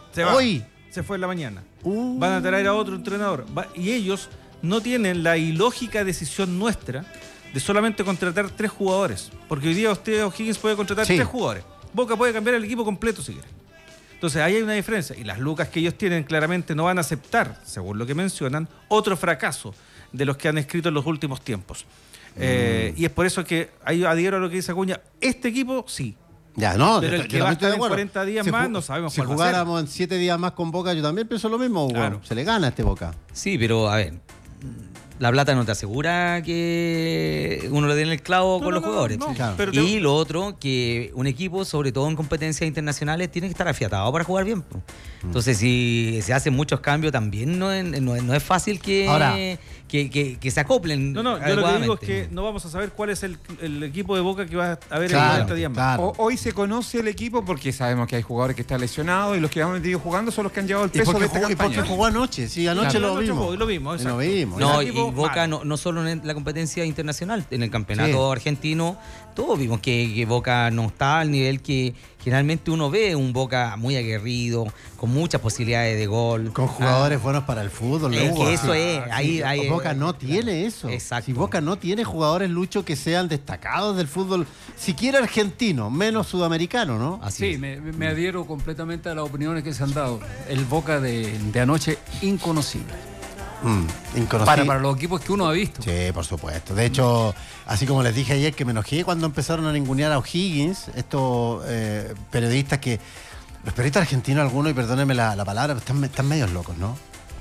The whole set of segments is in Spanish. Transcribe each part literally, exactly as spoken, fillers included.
Se va. Hoy. Se fue en la mañana. Uh. Van a traer a otro entrenador. Va, y ellos no tienen la ilógica decisión nuestra de solamente contratar tres jugadores. Porque hoy día usted, O'Higgins, puede contratar sí. tres jugadores. Boca puede cambiar el equipo completo si quiere. Entonces ahí hay una diferencia. Y las lucas que ellos tienen claramente no van a aceptar, según lo que mencionan, otro fracaso de los que han escrito en los últimos tiempos. Mm. Eh, y es por eso que ahí adhiero a lo que dice Acuña. Este equipo, sí. Ya, no, pero el que va a estar en cuarenta días si más, no sabemos si cuál va a ser. Si jugáramos en siete días más con Boca, yo también pienso lo mismo, Hugo. Claro. Se le gana a este Boca. Sí, pero a ver, la plata no te asegura que uno le dé en el clavo no, con no, los no, jugadores. No, claro. Pero y te... lo otro, que un equipo, sobre todo en competencias internacionales, tiene que estar afiatado para jugar bien. Entonces, si se hacen muchos cambios, también no es, no es, no es fácil que... Ahora, Que, que, que se acoplen. No, no, yo lo que digo es que no vamos a saber cuál es el, el equipo de Boca que va a haber claro, en cuarenta días más. Claro. Hoy se conoce el equipo porque sabemos que hay jugadores que están lesionados y los que han venido jugando son los que han llevado el peso de esta jugó, campaña. Y porque jugó anoche, sí, anoche claro, lo vimos. Jugó, y lo vimos, lo vimos. No, y Boca no, no solo en la competencia internacional, en el campeonato sí. argentino, todos vimos que, que Boca no está al nivel que generalmente uno ve, un Boca muy aguerrido, con muchas posibilidades de gol. Con jugadores ah. buenos para el fútbol. Es que eso es. Ah, ahí, sí. ahí, Boca no claro. tiene eso. Exacto. Si Boca no tiene jugadores, Lucho, que sean destacados del fútbol, siquiera argentino, menos sudamericano, ¿no? Así sí, es. me, me adhiero completamente a las opiniones que se han dado. El Boca de, de anoche, inconocible. Mm, inconocible. Para, para los equipos que uno ha visto. Sí, por supuesto. De hecho, así como les dije ayer que me enojé cuando empezaron a ningunear a O'Higgins, estos eh, periodistas que... Los periodistas argentinos, algunos, y perdónenme la, la palabra, pero están, están medios locos, ¿no?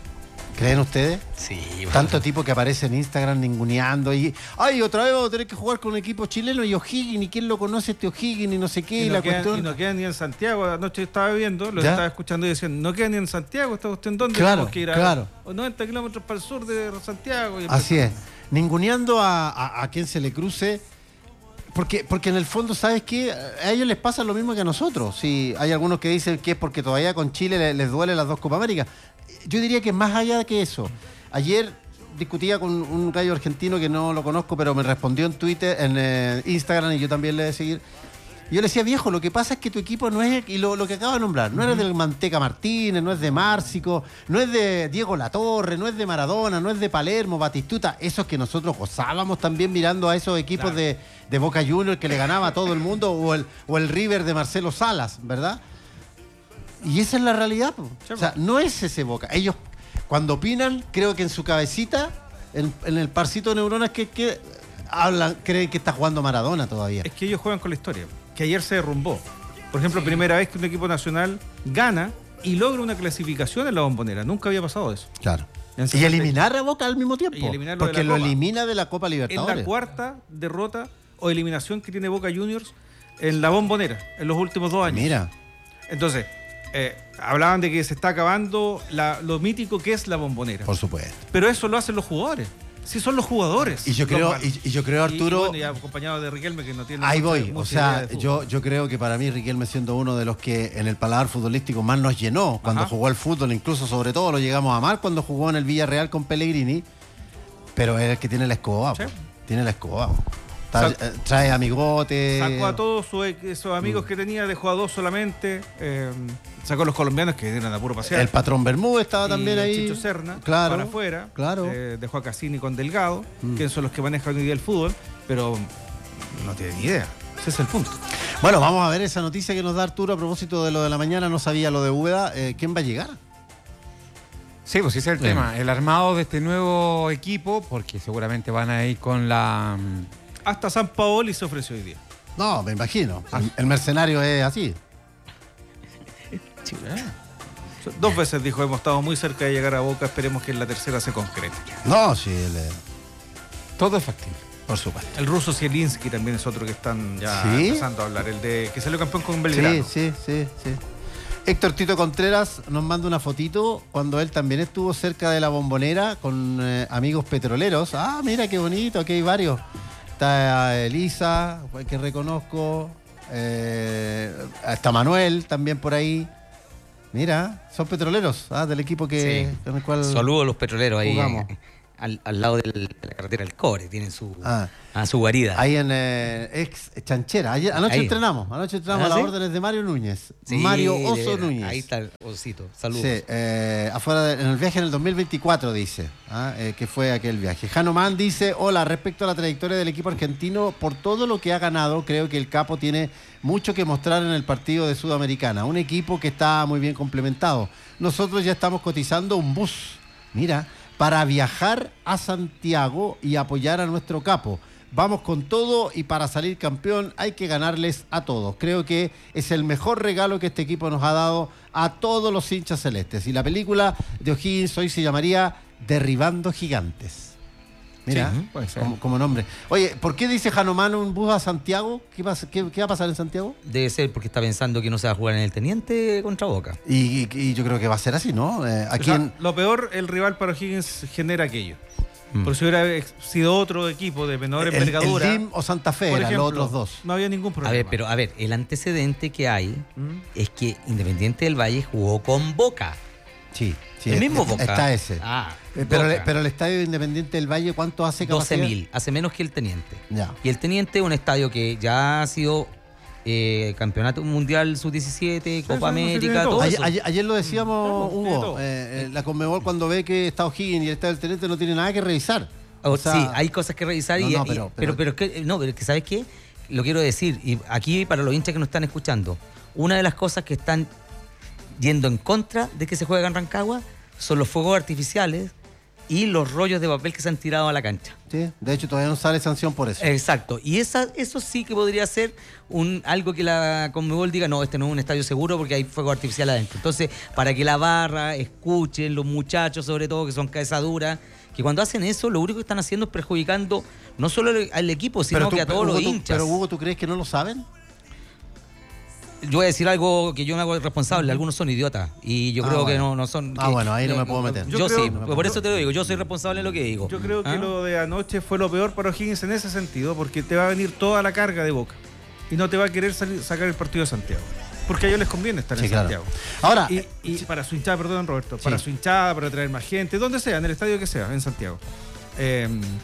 ¿Creen ustedes? Sí. Bueno. Tanto tipo que aparece en Instagram ninguneando y... ¡Ay, otra vez vamos a tener que jugar con un equipo chileno y O'Higgins! ¿Y quién lo conoce este O'Higgins? Y no sé qué, y no la quedan, cuestión... Y no quedan ni en Santiago. Anoche estaba viendo, lo ¿Ya? estaba escuchando y decían, no quedan ni en Santiago esta cuestión. ¿Dónde claro, tenemos que ir? A claro. noventa kilómetros para el sur de Santiago. Y así es. Ninguneando a, a, a quien se le cruce... Porque, porque en el fondo, ¿sabes qué? A ellos les pasa lo mismo que a nosotros. Si hay algunos que dicen que es porque todavía con Chile les, les duele las dos Copa América. Yo diría que más allá que eso. Ayer discutía con un gallo argentino que no lo conozco, pero me respondió en Twitter, en eh, Instagram, y yo también le he de seguir. Yo le decía, viejo, lo que pasa es que tu equipo no es, y lo, lo que acabo de nombrar, no uh-huh. es del Manteca Martínez, no es de Márcico, no es de Diego Latorre, no es de Maradona, no es de Palermo, Batistuta, esos que nosotros gozábamos también mirando a esos equipos claro. de, de Boca Juniors que le ganaba a todo el mundo, o el, o el River de Marcelo Salas, ¿verdad? Y esa es la realidad, po. O sea, no es ese Boca. Ellos, cuando opinan, creo que en su cabecita, en, en el parcito de neuronas que, que hablan, creen que está jugando Maradona todavía. Es que ellos juegan con la historia, que ayer se derrumbó. Por ejemplo, sí. primera vez que un equipo nacional gana y logra una clasificación en la Bombonera. Nunca había pasado eso. Claro. Y eliminar a Boca al mismo tiempo. Porque lo elimina de la Copa Libertadores. Es la cuarta derrota o eliminación que tiene Boca Juniors en la Bombonera en los últimos dos años. Mira. Entonces, eh, hablaban de que se está acabando la, lo mítico que es la Bombonera. Por supuesto. Pero eso lo hacen los jugadores. Sí, son los jugadores. Y yo creo, y, y yo creo Arturo... Y, bueno, y acompañado de Riquelme, que no tiene... Ahí voy. O sea, yo, yo creo que para mí Riquelme, siendo uno de los que en el paladar futbolístico más nos llenó cuando Ajá. jugó al fútbol, incluso sobre todo lo llegamos a amar cuando jugó en el Villarreal con Pellegrini, pero es el que tiene la escoba. ¿Sí? Tiene la escoba. Está, Sac- trae amigotes. Sacó a todos sus, esos amigos mm. que tenía, dejó a dos solamente. Eh, sacó a los colombianos que eran a puro pasear. El patrón Bermúdez estaba y también ahí. Chicho Serna, claro, para afuera. Claro. Eh, dejó a Cassini con Delgado, mm. que son los que manejan hoy día el fútbol, pero no tienen ni idea. Ese es el punto. Bueno, vamos a ver esa noticia que nos da Arturo a propósito de lo de la mañana. No sabía lo de Úbeda. Eh, ¿Quién va a llegar? Sí, pues ese es el Bien. tema. El armado de este nuevo equipo, porque seguramente van a ir con la... Hasta San Paoli se ofreció hoy día. No, me imagino. El, el mercenario es así. Dos veces dijo, hemos estado muy cerca de llegar a Boca, esperemos que en la tercera se concrete. No, sí. El, todo es factible. Por supuesto. El ruso Zielinski también es otro que están ya ¿Sí? empezando a hablar. El de que salió campeón con Belgrano. Sí, sí, sí, sí. Héctor Tito Contreras nos manda una fotito cuando él también estuvo cerca de la Bombonera con eh, amigos petroleros. Ah, mira qué bonito, aquí hay varios. Está Elisa, que reconozco. Eh, está Manuel también por ahí. Mira, son petroleros, ah, del equipo que, sí. con el cual saludos a los petroleros jugamos. ahí. al, al lado del, de la carretera del Cobre, tienen su, ah. a su guarida. Ahí en eh, ex Chanchera. Ayer, anoche ahí. entrenamos, anoche entrenamos ¿Ah, a las ¿sí? órdenes de Mario Núñez. Sí, Mario Oso Núñez. Ahí está el Osito, saludos. Sí, eh, afuera de, en el viaje en el dos mil veinticuatro dice, ¿ah? eh, que fue aquel viaje. Jano Man dice, hola, respecto a la trayectoria del equipo argentino, por todo lo que ha ganado, creo que el Capo tiene mucho que mostrar en el partido de Sudamericana. Un equipo que está muy bien complementado. Nosotros ya estamos cotizando un bus, mira, para viajar a Santiago y apoyar a nuestro Capo. Vamos con todo y para salir campeón hay que ganarles a todos. Creo que es el mejor regalo que este equipo nos ha dado a todos los hinchas celestes. Y la película de O'Higgins hoy se llamaría Derribando Gigantes. Mira, sí, puede ser. Como, como nombre. Oye, ¿por qué dice Janomán un bus a Santiago? ¿Qué, pasa, qué, ¿Qué va a pasar en Santiago? Debe ser porque está pensando que no se va a jugar en el Teniente contra Boca. Y, y, y yo creo que va a ser así, ¿no? Eh, aquí o sea, en... Lo peor, el rival para O'Higgins genera aquello. Mm. Por si hubiera sido otro equipo de menor envergadura. El D I M o Santa Fe eran los otros dos. No había ningún problema. A ver, pero a ver, el antecedente que hay ¿Mm? es que Independiente del Valle jugó con Boca. Sí, sí. El es, mismo es, Boca. Está ese. Ah, pero, el, pero el estadio Independiente del Valle, ¿cuánto hace capacidad? doce mil, hace menos que el Teniente. Ya. Y el Teniente es un estadio que ya ha sido eh, campeonato mundial sub diecisiete, Copa sí, América, todo, todo ayer, eso. Ayer, ayer lo decíamos, mm, Hugo, eh, eh, la Conmebol cuando ve que está O'Higgins y el estadio del Teniente no tiene nada que revisar. O sea, sí, hay cosas que revisar no, y, no, pero, y, pero, pero, pero, que, no, pero que ¿sabes qué? Lo quiero decir, y aquí para los hinchas que nos están escuchando, una de las cosas que están yendo en contra de que se juegue en Rancagua son los fuegos artificiales y los rollos de papel que se han tirado a la cancha. Sí, de hecho todavía no sale sanción por eso. Exacto, y esa, eso sí que podría ser un algo que la Conmebol diga, no, este no es un estadio seguro porque hay fuegos artificiales adentro. Entonces, para que la barra escuchen, los muchachos sobre todo, que son cabeza dura, que cuando hacen eso, lo único que están haciendo es perjudicando no solo al equipo, sino tú, que a todos Hugo, los tú, hinchas. Pero Hugo, ¿tú crees que no lo saben? Yo voy a decir algo que yo me hago responsable, algunos son idiotas y yo ah, creo bueno. que no, no son... Ah, que, bueno, ahí no me puedo meter. Yo, yo creo, sí, no por eso te lo digo, yo soy responsable de lo que digo. Yo creo que ¿Ah? lo de anoche fue lo peor para O'Higgins en ese sentido, porque te va a venir toda la carga de Boca y no te va a querer salir, sacar el partido de Santiago. Porque a ellos les conviene estar sí, en claro. Santiago. Ahora, y, y sí. para su hinchada, perdón, Roberto, sí. para su hinchada, para traer más gente, donde sea, en el estadio que sea, en Santiago. Eh,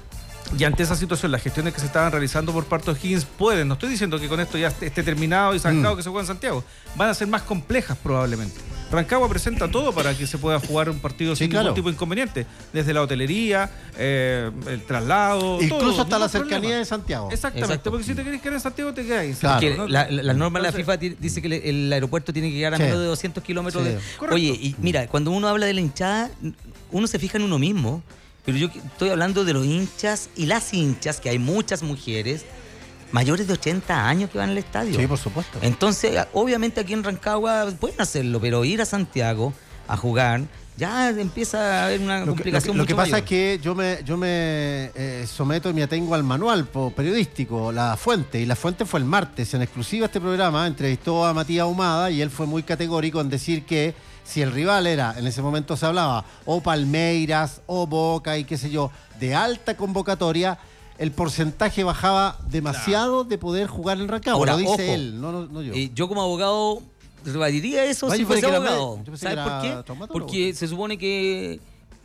y ante esa situación, las gestiones que se estaban realizando por parte de O'Higgins pueden, no estoy diciendo que con esto ya esté terminado y sacado mm. que se juega en Santiago, van a ser más complejas probablemente. Rancagua presenta todo para que se pueda jugar un partido sí, sin claro. ningún tipo de inconveniente, desde la hotelería, eh, el traslado, incluso todo, hasta la cercanía problema. de Santiago. Exactamente, Exacto. porque si te querés quedar en Santiago te quedáis. Claro. Claro, ¿no? La, la, la norma de la FIFA dice que el aeropuerto tiene que llegar a sí. menos de doscientos kilómetros. Sí. De... Oye, y mira, cuando uno habla de la hinchada, uno se fija en uno mismo. Pero yo estoy hablando de los hinchas y las hinchas, que hay muchas mujeres mayores de ochenta años que van al estadio. Sí, por supuesto. Entonces, obviamente aquí en Rancagua pueden hacerlo, pero ir a Santiago a jugar, ya empieza a haber una lo complicación que, lo, mucho lo que pasa mayor. es que yo me, yo me eh, someto y me atengo al manual periodístico, La Fuente, y La Fuente fue el martes, en exclusiva este programa, entrevistó a Matías Ahumada y él fue muy categórico en decir que si el rival era, en ese momento se hablaba, o Palmeiras, o Boca y qué sé yo, de alta convocatoria, el porcentaje bajaba demasiado claro. de poder jugar en Rancagua. Ahora, lo dice ojo, él, no, no, no yo. Eh, yo como abogado rebatiría eso Vaya, si fuese abogado. ¿Sabes por qué? Porque se supone que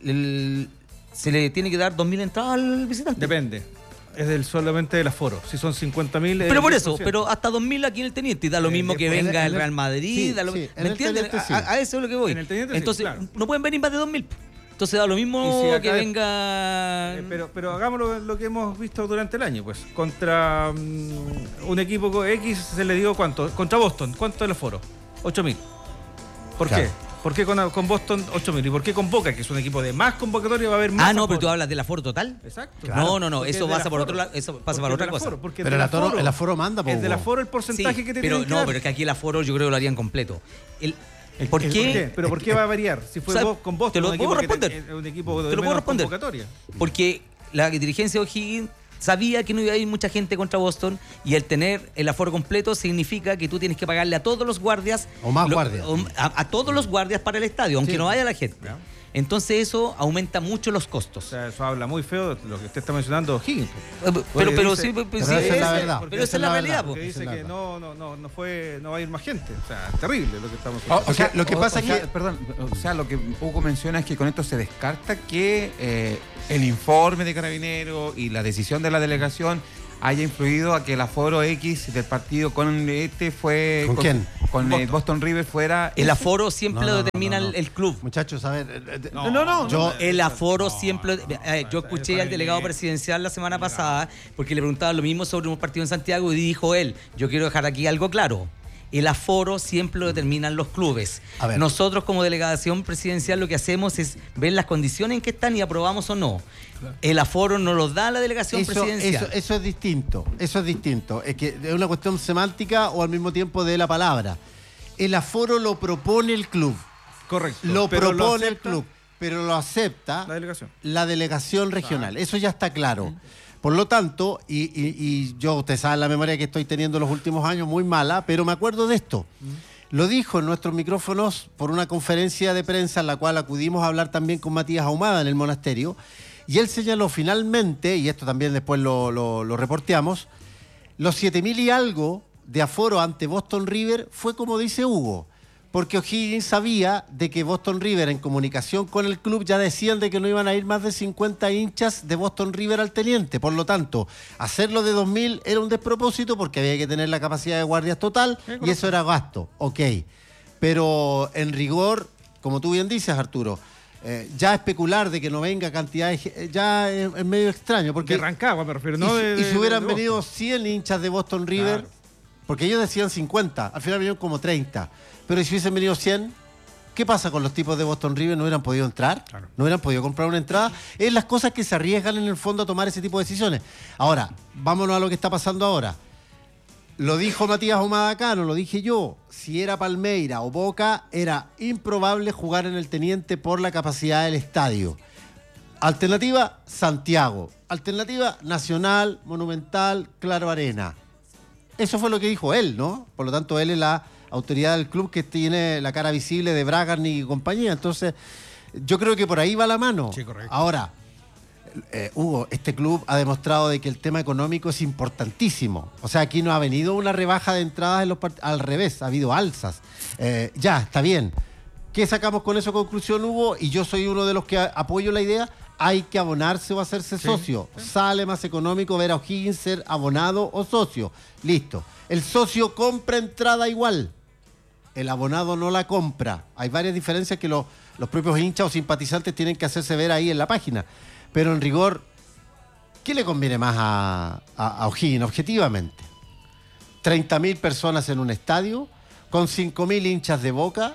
el, se le tiene que dar dos mil entradas al visitante. Depende. Es del solamente del aforo. Si son cincuenta mil. Pero por eso, pero hasta dos mil aquí en el Teniente. Y da lo eh, mismo que venga el, el Real Madrid. Sí, da lo, sí, ¿me entiendes? Sí. A, a eso es lo que voy. En el Teniente, entonces, sí, claro. no pueden venir más de dos mil. Entonces da lo mismo si que venga. Eh, pero, pero hagámoslo lo que hemos visto durante el año, pues. Contra um, un equipo X se le dio cuánto. Contra Boston, ¿cuánto es el aforo? ocho mil. ¿Por claro. qué? ¿Por qué con, con Boston ocho mil? ¿Y por qué con Boca, que es un equipo de más convocatoria, va a haber más? Ah, no, aforo? pero tú hablas del aforo total. Exacto. Claro. No, no, no, eso pasa por otro lado, eso pasa para otra cosa. Pero el aforo, el aforo manda, por el del aforo el porcentaje sí, que te pero tienen que no, dar. pero es que aquí el aforo yo creo que lo harían completo. El, el, ¿Por, el, qué? ¿Por qué? ¿Pero por qué va a variar? Si fue vos, con Boston, te lo un puedo equipo responder. Que te, un equipo de te lo puedo responder. Convocatoria. Porque la dirigencia de O'Higgins sabía que no iba a ir mucha gente contra Boston y el tener el aforo completo significa que tú tienes que pagarle a todos los guardias o más lo, guardias o, a, a todos los guardias para el estadio, aunque sí. no vaya la gente. ¿Ya? Entonces eso aumenta mucho los costos. O sea, eso habla muy feo de lo que usted está mencionando, Higgins. Pero, pero, pero dice, sí, pero, pero sí, esa es es, la verdad. Pero esa es la realidad. Porque dice que no, no, no, no fue, no va a ir más gente. O sea, es terrible lo que estamos O, o sea, lo que o, pasa o es sea, que, perdón, o sea, lo que Hugo menciona es que con esto se descarta que eh, el informe de Carabineros y la decisión de la delegación haya influido a que el aforo X del partido con este fue... ¿Con, con quién? Con Boston. Eh, Boston River fuera... El aforo siempre no, lo no, determina no, no. el club. Muchachos, a ver... Eh, no, no, no. Yo, El aforo no, siempre... no, eh, yo escuché al delegado presidencial la semana pasada porque le preguntaban lo mismo sobre un partido en Santiago y dijo él, yo quiero dejar aquí algo claro. El aforo siempre lo determinan los clubes. Nosotros como delegación presidencial lo que hacemos es ver las condiciones en que están y aprobamos o no. Claro. El aforo no lo da la delegación eso, presidencial. Eso, eso es distinto, eso es distinto. Es que es una cuestión semántica o al mismo tiempo de la palabra. El aforo lo propone el club. Correcto. Lo propone lo el club, pero lo acepta la delegación, la delegación regional. Claro. Eso ya está claro. Por lo tanto, y, y, y yo, usted sabe la memoria que estoy teniendo los últimos años, muy mala, pero me acuerdo de esto. Mm. Lo dijo en nuestros micrófonos por una conferencia de prensa en la cual acudimos a hablar también con Matías Ahumada en el monasterio, y él señaló finalmente, y esto también después lo, lo, lo reporteamos, los siete mil y algo de aforo ante Boston River fue como dice Hugo, porque O'Higgins sabía de que Boston River, en comunicación con el club, ya decían de que no iban a ir más de cincuenta hinchas de Boston River al Teniente. Por lo tanto, hacerlo de dos mil era un despropósito porque había que tener la capacidad de guardias total y eso era gasto. Ok. Pero en rigor, como tú bien dices, Arturo, eh, ya especular de que no venga cantidad de... ya es, es medio extraño. Porque de Rancagua me refiero, ¿no? Y, de, y de, si hubieran de, de venido cien hinchas de Boston River, claro. Porque ellos decían cincuenta, al final vinieron como treinta. Pero si hubiesen venido cien, ¿qué pasa con los tipos de Boston River? ¿No hubieran podido entrar? Claro. ¿No hubieran podido comprar una entrada? Es las cosas que se arriesgan en el fondo a tomar ese tipo de decisiones. Ahora, vámonos a lo que está pasando ahora. Lo dijo Matías Ahumada acá, no lo dije yo. Si era Palmeira o Boca, era improbable jugar en el Teniente por la capacidad del estadio. Alternativa, Santiago. Alternativa, Nacional, Monumental, Claro Arena. Eso fue lo que dijo él, ¿no? Por lo tanto, él es la autoridad del club que tiene la cara visible de Bragarni y compañía. Entonces, yo creo que por ahí va la mano. Sí, correcto. Ahora, eh, Hugo, este club ha demostrado de que el tema económico es importantísimo. O sea, aquí no ha venido una rebaja de entradas en los part- al revés, ha habido alzas. Eh, ya, está bien. ¿Qué sacamos con eso conclusión, Hugo? Y yo soy uno de los que a- apoyo la idea. Hay que abonarse o hacerse sí, socio. Sí. Sale más económico ver a O'Higgins ser abonado o socio. Listo. El socio compra entrada igual. El abonado no la compra. Hay varias diferencias que lo, los propios hinchas o simpatizantes tienen que hacerse ver ahí en la página. Pero en rigor, ¿qué le conviene más a, a, a O'Higgins objetivamente? ¿treinta mil personas en un estadio con cinco mil hinchas de Boca?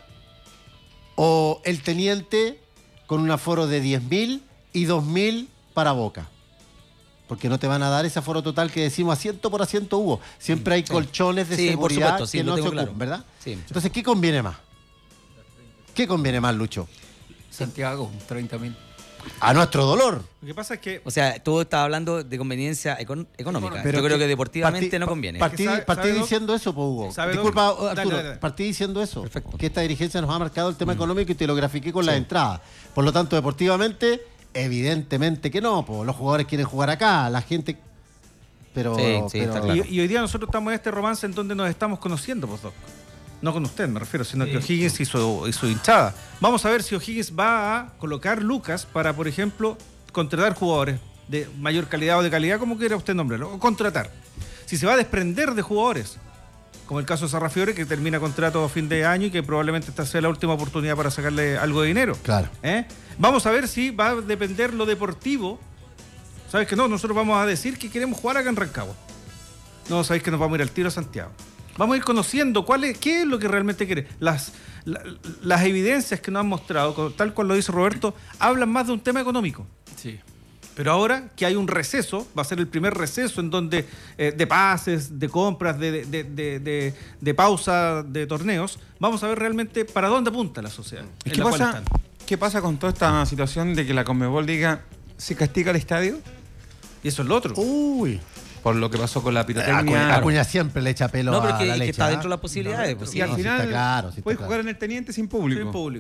¿O el Teniente con un aforo de diez mil y dos mil para Boca? Porque no te van a dar ese aforo total que decimos asiento por asiento, Hugo. Siempre hay sí. colchones de sí, seguridad por supuesto, sí, que no se claro. ocupan, ¿verdad? Sí. Entonces, ¿qué conviene más? ¿Qué conviene más, Lucho? Santiago, treinta mil. A nuestro dolor. Lo que pasa es que... O sea, tú estás hablando de conveniencia econ- económica. Pero yo creo que, que deportivamente partí, no conviene. Partí, sabe, partí sabe diciendo eso, pues, Hugo. Disculpa, Arturo. Dale, dale, dale. Partí diciendo eso. Perfecto. Que esta dirigencia nos ha marcado el tema mm. económico y te lo grafiqué con sí. las entradas. Por lo tanto, deportivamente, evidentemente que no. Pues, los jugadores quieren jugar acá, la gente... Pero, sí, sí, pero... está claro. y, y hoy día nosotros estamos en este romance en donde nos estamos conociendo, pues, Doc. No con usted, me refiero, sino sí. que O'Higgins y su, y su hinchada. Vamos a ver si O'Higgins va a colocar lucas para, por ejemplo, contratar jugadores de mayor calidad o de calidad, como quiera usted nombrarlo, o contratar. Si se va a desprender de jugadores, como el caso de Sarrafiore, que termina contrato a fin de año y que probablemente esta sea la última oportunidad para sacarle algo de dinero. Claro. ¿Eh? Vamos a ver si va a depender lo deportivo. ¿Sabes que no? Nosotros vamos a decir que queremos jugar acá en Rancagua. No, sabéis que nos vamos a ir al tiro a Santiago. Vamos a ir conociendo cuál es, qué es lo que realmente quiere. Las, la, las evidencias que nos han mostrado, tal cual lo dice Roberto, hablan más de un tema económico. Sí. Pero ahora que hay un receso, va a ser el primer receso en donde eh, de pases, de compras, de, de, de, de, de pausa de torneos, vamos a ver realmente para dónde apunta la sociedad. ¿Y qué pasa, qué pasa con toda esta situación de que la Conmebol diga se castiga el estadio? Y eso es lo otro. Uy. Por lo que pasó con la pirotecnia. Acuña, Acuña siempre le echa pelo no, pero a que, la leche. que está ¿eh? dentro de las posibilidades. No, pues, y al no, final sí está claro, sí puedes está jugar claro. en el Teniente sin público. Sin público.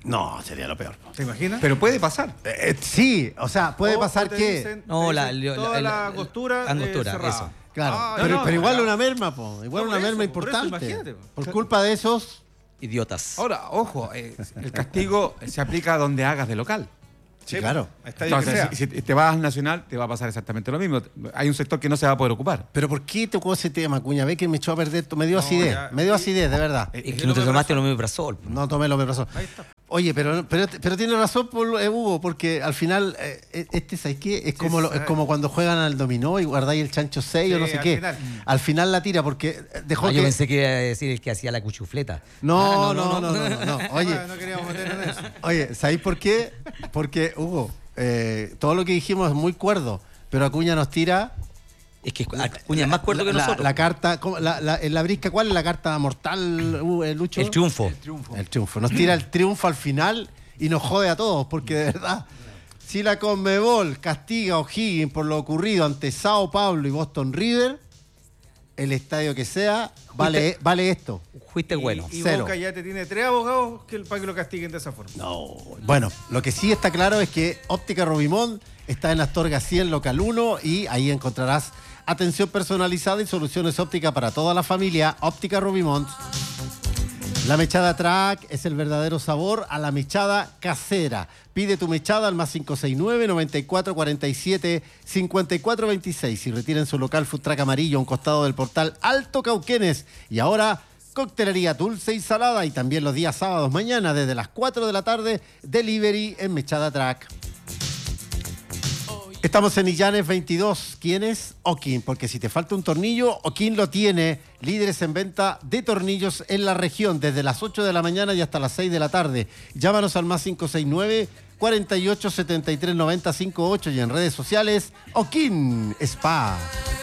No, sería lo peor. ¿Te imaginas? Pero puede pasar. Eh, sí, o sea, puede O- pasar o te que... dicen- No, te la- dicen la- toda la- la, la- angostura, angostura, eh, cerrada. eso. Claro, Ah, pero, no, pero igual claro. una merma, po. Igual No, una por eso, merma por eso, importante. imagínate, po. Por culpa de esos... Idiotas. Ahora, ojo, eh, el castigo se aplica donde hagas de local. Sí, claro. Estadio que Entonces, sea. si, si te vas al Nacional, te va a pasar exactamente lo mismo. Hay un sector que no se va a poder ocupar. Pero ¿por qué tocó ese tema, Cuña? Ve que me echó a perder, me dio No, acidez, ya. me dio acidez, de verdad. Eh, Es que el no te tomaste omeprazol. lo omeprazol. No tomé los omeprazol. Ahí está. Oye, pero, pero, pero tiene razón por, eh, Hugo, porque al final, eh, este, ¿sabes qué? Es como, lo- es como cuando juegan al dominó y guardáis el chancho seis o Sí, no sé al qué. final. Al final la tira porque dejó Ah, que... yo pensé que iba a decir el que hacía la cuchufleta. No, Ah, no, no, no, no, no. Oye, Ah, no queríamos meternos en eso. oye, ¿sabéis por qué? Porque, Hugo, eh, todo lo que dijimos es muy cuerdo, pero Acuña nos tira... Es que Acuña es más cuerdo la, que la- nosotros. La carta, ¿cómo? la, la, en la brisca, ¿cuál es la carta mortal, uh, eh, Lucho? El triunfo. El triunfo. Nos tira el triunfo al final y nos jode a todos, porque de verdad, si la Conmebol castiga a O'Higgins por lo ocurrido ante Sao Paulo y Boston River, el estadio que sea, vale, vale esto. Fuiste bueno. Y, y Cero. Boca ya te tiene tres abogados que, para que lo castiguen de esa forma. No. Bueno, lo que sí está claro es que Óptica Rubimón está en Astorga cien, local uno, y ahí encontrarás atención personalizada y soluciones ópticas para toda la familia. Óptica Rubimón. La mechada track es el verdadero sabor a la mechada casera. Pide tu mechada al más cinco seis nueve, noventa y cuatro cuarenta y siete, cincuenta y cuatro veintiséis y retira en su local Food Truck amarillo a un costado del portal Alto Cauquenes. Y ahora, coctelería dulce y salada, y también los días sábados mañana desde las cuatro de la tarde, delivery en Mechada Track. Estamos en Illanes veintidós. ¿Quién es? Okin, porque si te falta un tornillo, Okin lo tiene. Líderes en venta de tornillos en la región, desde las ocho de la mañana y hasta las seis de la tarde. Llámanos al más cinco seis nueve, cuarenta y ocho, setenta y tres, noventa, cincuenta y ocho y en redes sociales, Okin Spa.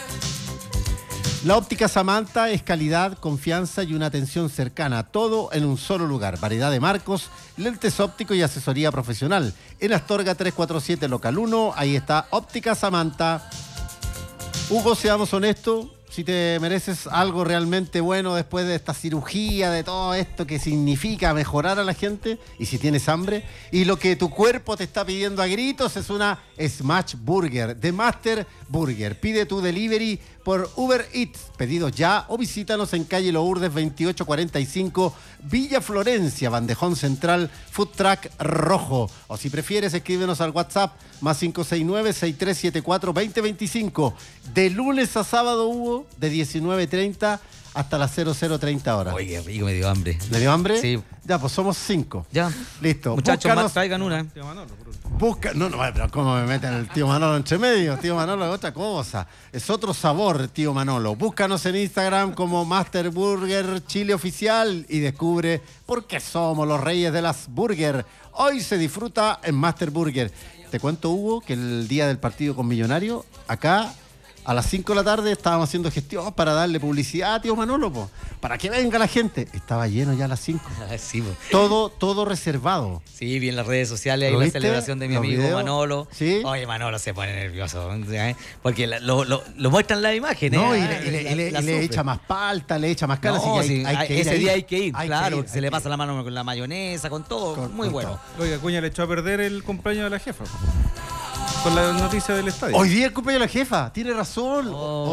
La óptica Samantha es calidad, confianza y una atención cercana, todo en un solo lugar. Variedad de marcos, lentes ópticos y asesoría profesional. En Astorga trescientos cuarenta y siete, local uno, ahí está Óptica Samantha. Hugo, seamos honestos, si te mereces algo realmente bueno después de esta cirugía, de todo esto que significa mejorar a la gente, y si tienes hambre, y lo que tu cuerpo te está pidiendo a gritos es una Smash Burger de Master Burger. Pide tu delivery por Uber Eats, pedidos ya, o visítanos en calle Lourdes veintiocho cuarenta y cinco, Villa Florencia, Bandejón Central, Food Truck Rojo. O si prefieres, escríbenos al WhatsApp más cinco seis nueve, seis tres siete cuatro, dos cero dos cinco. De lunes a sábado, Hugo, de diecinueve treinta hasta las cero cero treinta horas. Oye, qué rico, me dio hambre. ¿Le dio hambre? Sí. Ya, pues somos cinco. Ya. Listo. Muchachos, Búscanos- más traigan una. Tío Manolo, por último. Busca, no, no, pero ¿cómo me meten el tío Manolo entre medio? Tío Manolo es otra cosa. Es otro sabor, tío Manolo. Búscanos en Instagram como Master Burger Chile Oficial y descubre por qué somos los reyes de las burger. Hoy se disfruta en Master Burger. Te cuento, Hugo, que el día del partido con Millonario, acá a las cinco de la tarde estábamos haciendo gestión para darle publicidad a tío Manolo, po, para que venga la gente. Estaba lleno ya a las cinco. Sí, pues. Todo, todo reservado. Sí, vi en las redes sociales ahí ¿Lo la viste? celebración de mi ¿Los amigo videos? Manolo. ¿Sí? Oye, Manolo se pone nervioso, ¿eh? Porque la- lo, lo, lo muestran las imágenes. No, y ¿eh? le, y le- La- y le- la y le sufre. echa más palta, le echa más cara. No, así que hay- sí, hay hay- que ir ese ahí. día hay que ir, Hay claro, ir, porque se hay le que pasa ir. la mano con la mayonesa, con todo. Con- muy con bueno. todo. Oiga, Cuña le echó a perder el cumpleaños de la jefa. Con la noticia del estadio. Hoy día el cumpleaños de la jefa, tiene razón.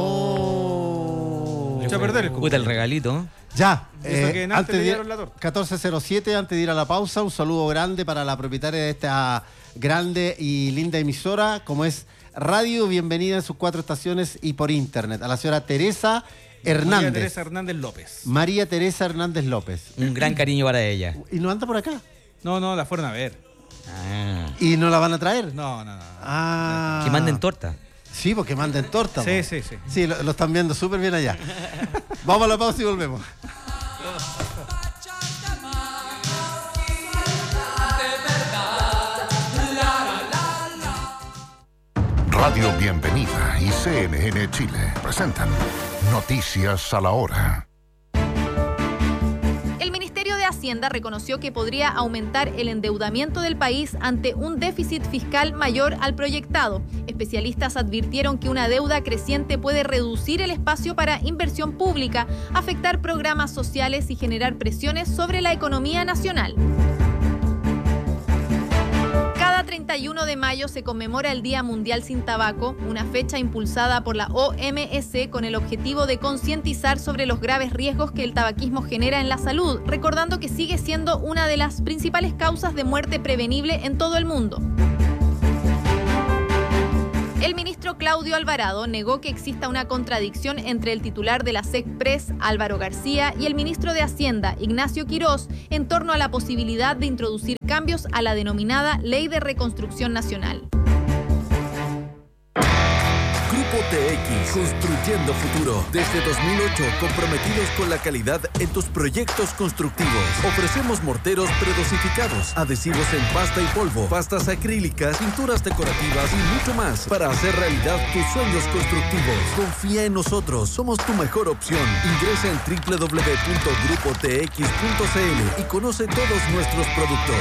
Oh. Oh. Le echó a perder el Puta el cumpleaños. regalito. Ya, Eso que en antes le dieron la torta. catorce cero siete, antes de ir a la pausa, un saludo grande para la propietaria de esta grande y linda emisora, como es Radio Bienvenida en sus cuatro estaciones y por internet, a la señora Teresa Hernández. María Teresa Hernández López. María Teresa Hernández López. Un gran cariño para ella. ¿Y no anda por acá? No, no, la fueron a ver. Ah. ¿Y no la van a traer? No, no, no. Ah. Que manden torta. Sí, porque manden torta. Sí, po. sí, sí. Sí, lo, lo están viendo súper bien allá. Vamos a la pausa y volvemos. Radio Bienvenida y C N N Chile presentan Noticias a la Hora. El Ministerio de Hacienda reconoció que podría aumentar el endeudamiento del país ante un déficit fiscal mayor al proyectado. Especialistas advirtieron que una deuda creciente puede reducir el espacio para inversión pública, afectar programas sociales y generar presiones sobre la economía nacional. de mayo se conmemora el Día Mundial Sin Tabaco, una fecha impulsada por la O M S con el objetivo de concientizar sobre los graves riesgos que el tabaquismo genera en la salud, recordando que sigue siendo una de las principales causas de muerte prevenible en todo el mundo. El ministro Claudio Alvarado negó que exista una contradicción entre el titular de la SECPRES, Álvaro García, y el ministro de Hacienda, Ignacio Quirós, en torno a la posibilidad de introducir cambios a la denominada Ley de Reconstrucción Nacional. Grupo T X, construyendo futuro. Desde dos mil ocho, comprometidos con la calidad en tus proyectos constructivos. Ofrecemos morteros predosificados, adhesivos en pasta y polvo, pastas acrílicas, pinturas decorativas y mucho más para hacer realidad tus sueños constructivos. Confía en nosotros, somos tu mejor opción. Ingresa en doble u doble u doble u punto grupo t x punto c l y conoce todos nuestros productos.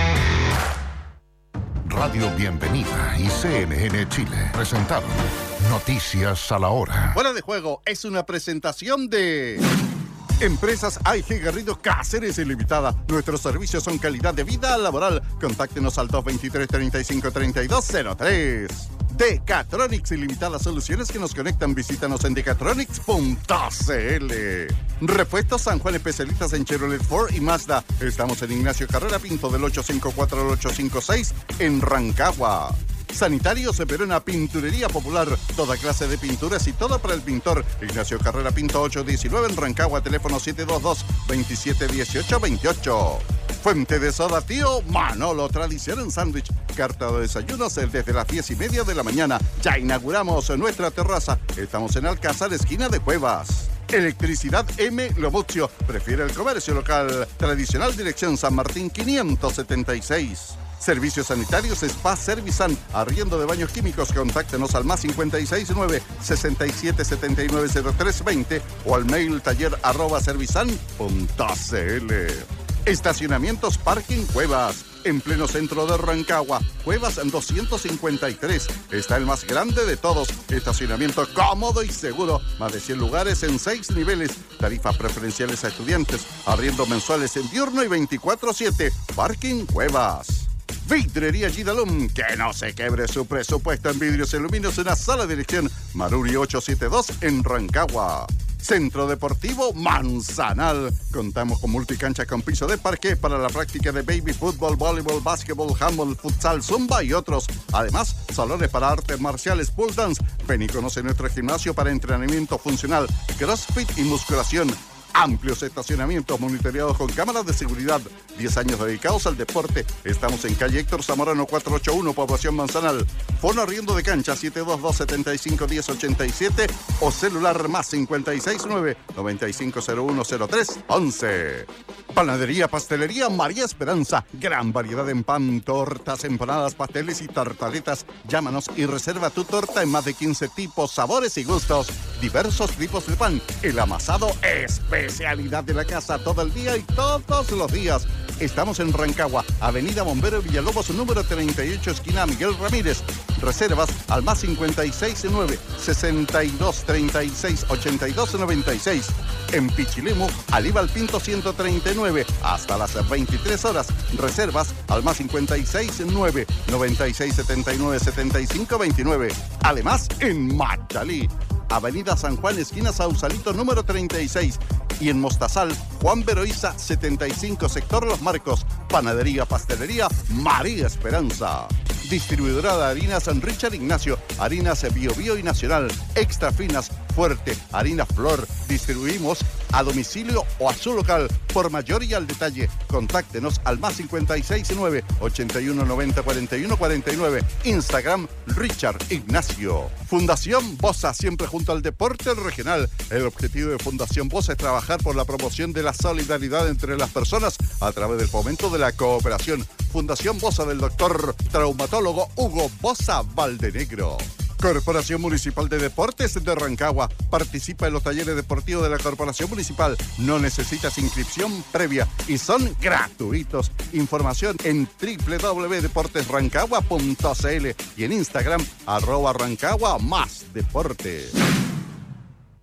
Radio Bienvenida y C N N Chile presentaron Noticias a la Hora. Fuera de Juego es una presentación de Empresas A I G Garrido Cáceres Ilimitada. Nuestros servicios son calidad de vida laboral. Contáctenos al dos veintitrés, treinta y cinco, treinta y dos cero tres. Decatronics Ilimitada, soluciones que nos conectan. Visítanos en decatronics punto c l. Repuestos San Juan, especialistas en Chevrolet, Ford y Mazda. Estamos en Ignacio Carrera Pinto del ocho cinco cuatro al ocho cinco seis en Rancagua. Sanitarios Verona, Pinturería Popular, toda clase de pinturas y todo para el pintor. Ignacio Carrera Pinto ocho diecinueve en Rancagua, teléfono siete dos dos, veintisiete dieciocho veintiocho. Fuente de Soda Tío Manolo, tradición en sándwich. Carta de desayunos desde las diez y media de la mañana. Ya inauguramos nuestra terraza. Estamos en Alcázar, esquina de Cuevas. Electricidad M. Lomuccio. Prefiere el comercio local. Tradicional, dirección San Martín quinientos setenta y seis. Servicios sanitarios Spa Servisan. Arriendo de baños químicos. Contáctenos al más cincuenta y seis nueve, sesenta y siete, setenta y nueve, cero tres veinte o al mail taller arroba servisan punto c l. Estacionamientos Parking Cuevas. En pleno centro de Rancagua, Cuevas doscientos cincuenta y tres. Está el más grande de todos. Estacionamiento cómodo y seguro. Más de cien lugares en seis niveles. Tarifas preferenciales a estudiantes. Arriendo mensuales en diurno y veinticuatro siete. Parking Cuevas. Vidrería Gidalum, que no se quebre su presupuesto en vidrios y aluminios en la sala de dirección Maruri ochocientos setenta y dos en Rancagua. Centro Deportivo Manzanal. Contamos con multicancha con piso de parqué para la práctica de baby fútbol, voleibol, básquetbol, handball, futsal, zumba y otros. Además, salones para artes marciales, pole dance. Ven y conoce nuestro gimnasio para entrenamiento funcional, crossfit y musculación. Amplios estacionamientos monitoreados con cámaras de seguridad. diez años dedicados al deporte. Estamos en calle Héctor Zamorano cuatrocientos ochenta y uno, Población Manzanal. Fono arriendo de cancha siete dos dos, setenta y cinco, diez ochenta y siete o celular más cincuenta y seis nueve, noventa y cinco cero uno cero tres once. Panadería Pastelería María Esperanza. Gran variedad en pan, tortas, empanadas, pasteles y tartaletas. Llámanos y reserva tu torta en más de quince tipos, sabores y gustos. Diversos tipos de pan. El amasado especialidad de la casa todo el día y todos los días. Estamos en Rancagua, Avenida Bombero Villalobos, número treinta y ocho, esquina Miguel Ramírez. Reservas al más cincuenta y seis nueve, sesenta y dos, treinta y seis, ochenta y dos, noventa y seis. En Pichilemu, Aníbal Pinto ciento treinta y nueve, hasta las veintitrés horas. Reservas al más cincuenta y seis nueve, noventa y seis, setenta y nueve, setenta y cinco, veintinueve. Además, en Machalí, Avenida San Juan, esquina Sausalito, número treinta y seis. Y en Mostazal, Juan Beroiza, setenta y cinco, sector Los Marcos. Panadería, pastelería, María Esperanza. Distribuidora de harinas San Richard Ignacio, harinas Bio Bio y Nacional, extra finas, fuerte, harina Flor. Distribuimos a domicilio o a su local. Por mayor y al detalle, contáctenos al más cincuenta y seis nueve, ochenta y uno, noventa, cuarenta y uno, cuarenta y nueve. Instagram, Richard Ignacio. Fundación Bosa, siempre junto al deporte regional. El objetivo de Fundación Bosa es trabajar por la promoción de la solidaridad entre las personas a través del fomento de la cooperación. Fundación Bosa del doctor traumatólogo Hugo Bosa Valdenegro. Corporación Municipal de Deportes de Rancagua. Participa en los talleres deportivos de la Corporación Municipal. No necesitas inscripción previa y son gratuitos. Información en doble u doble u doble u punto deportes rancagua punto c l y en Instagram arroba Rancagua más deporte.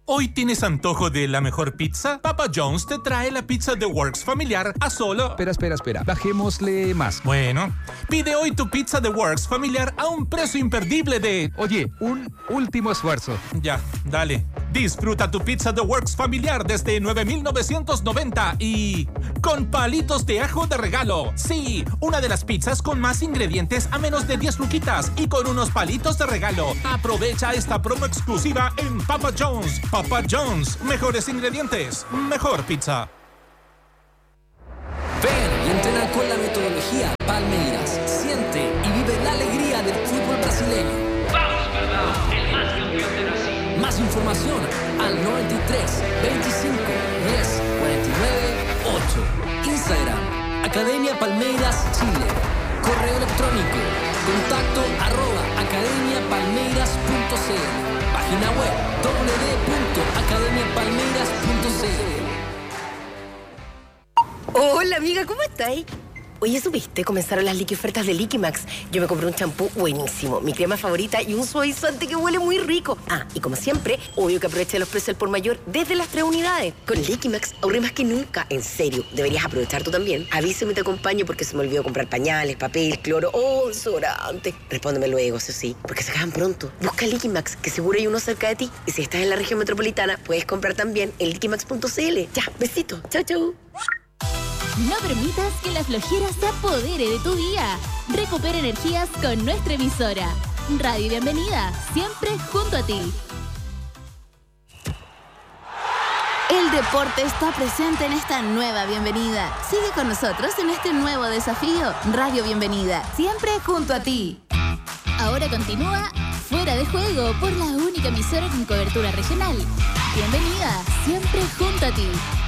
¿Hoy tienes antojo de la mejor pizza? Papa John's te trae la pizza The Works familiar a solo... Espera, espera, espera. Bajémosle más. Bueno, pide hoy tu pizza The Works familiar a un precio imperdible de... Oye, un último esfuerzo. Ya, dale. Disfruta tu pizza The Works familiar desde nueve mil novecientos noventa y... con palitos de ajo de regalo. Sí, una de las pizzas con más ingredientes a menos de diez luquitas y con unos palitos de regalo. Aprovecha esta promo exclusiva en Papa John's. Papa John's, mejores ingredientes, mejor pizza. Ven y entrena con la metodología Palmeiras. Siente y vive la alegría del fútbol brasileño. Vamos, verdad, el más campeón de Brasil. Más información al noventa y tres, veinticinco, diez, cuarenta y nueve, ocho. Instagram, Academia Palmeiras Chile. Correo electrónico, contacto arroba academia palmeiras punto c l. Página web doble u doble u doble u punto academia palmeiras punto c l. Hola amiga, ¿cómo estáis? Oye, ¿supiste? Comenzaron las liqui ofertas de Liquimax. Yo me compré un champú buenísimo, mi crema favorita y un suavizante que huele muy rico. Ah, y como siempre, obvio que aproveché los precios al por mayor desde las tres unidades. Con Liquimax ahorré más que nunca. En serio, deberías aprovechar tú también. Avísame y te acompaño porque se me olvidó comprar pañales, papel, cloro o desodorante. Respóndeme luego, eso sí, porque se acaban pronto. Busca Liquimax, que seguro hay uno cerca de ti. Y si estás en la región metropolitana, puedes comprar también en liquimax punto c l. Ya, besito. Chau, chau. No permitas que la flojera se apodere de tu día. Recupera energías con nuestra emisora. Radio Bienvenida, siempre junto a ti. El deporte está presente en esta nueva bienvenida. Sigue con nosotros en este nuevo desafío. Radio Bienvenida, siempre junto a ti. Ahora continúa Fuera de Juego por la única emisora con cobertura regional. Bienvenida, siempre junto a ti.